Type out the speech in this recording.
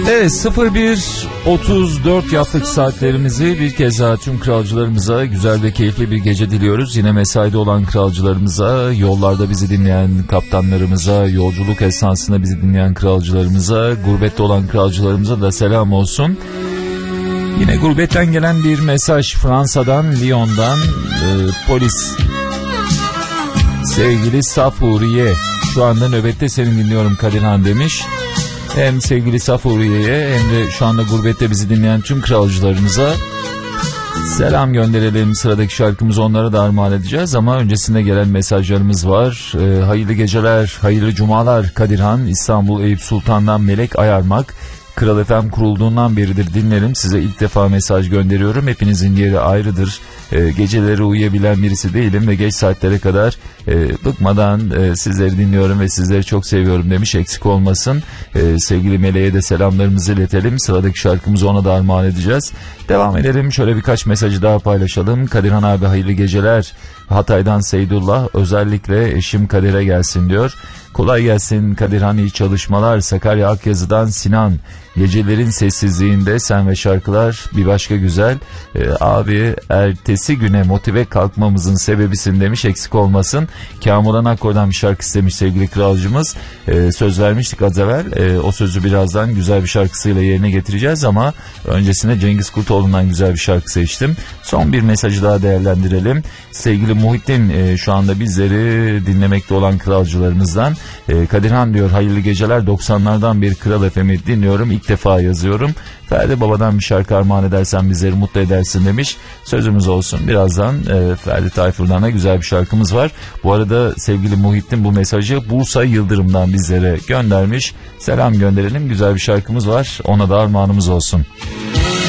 Evet, 01.34 yaptık saatlerimizi. Bir kez daha tüm kralcılarımıza güzel ve keyifli bir gece diliyoruz. Yine mesaide olan kralcılarımıza, yollarda bizi dinleyen kaptanlarımıza, yolculuk esnasında bizi dinleyen kralcılarımıza, gurbette olan kralcılarımıza da selam olsun. Yine gurbetten gelen bir mesaj Fransa'dan, Lyon'dan polis. Sevgili Safuriye, şu anda nöbette seni dinliyorum Kadirhan demiş. Hem sevgili Safuriye'ye hem de şu anda gurbette bizi dinleyen tüm kralcılarımıza selam gönderelim. Sıradaki şarkımızı onlara da armağan edeceğiz ama öncesinde gelen mesajlarımız var. Hayırlı geceler, hayırlı cumalar Kadirhan. İstanbul Eyüp Sultan'dan Melek Ayarmak. Kral FM kurulduğundan beridir dinlerim. Size ilk defa mesaj gönderiyorum. Hepinizin yeri ayrıdır. Geceleri uyuyabilen birisi değilim ve geç saatlere kadar bıkmadan sizleri dinliyorum ve sizleri çok seviyorum demiş. Eksik olmasın. Sevgili Meleğe de selamlarımızı iletelim. Sıradaki şarkımızı ona da armağan edeceğiz. Devam edelim. Şöyle birkaç mesajı daha paylaşalım. Kadirhan abi hayırlı geceler. Hatay'dan Seydullah, özellikle eşim Kadir'e gelsin diyor. Kolay gelsin Kadirhan, iyi çalışmalar. Sakarya Akyazı'dan Sinan, gecelerin sessizliğinde sen ve şarkılar bir başka güzel. Abi ertesi güne motive kalkmamızın sebebisin demiş, eksik olmasın. Kamuran Akkor'dan bir şarkı istemiş sevgili kralcımız. Söz vermiştik az evvel. O sözü birazdan güzel bir şarkısıyla yerine getireceğiz ama öncesinde Cengiz Kurtoğlu'ndan güzel bir şarkı seçtim. Son bir mesajı daha değerlendirelim. Sevgili Muhittin, şu anda bizleri dinlemekte olan kralcılarımızdan. Kadirhan diyor, hayırlı geceler, 90'lardan bir Kral FM'i dinliyorum, ilk defa yazıyorum. Ferdi Baba'dan bir şarkı armağan edersen bizleri mutlu edersin demiş. Sözümüz olsun, birazdan Ferdi Tayfur'dan da güzel bir şarkımız var. Bu arada sevgili Muhittin bu mesajı Bursa Yıldırım'dan bizlere göndermiş. Selam gönderelim, güzel bir şarkımız var, ona da armağanımız olsun.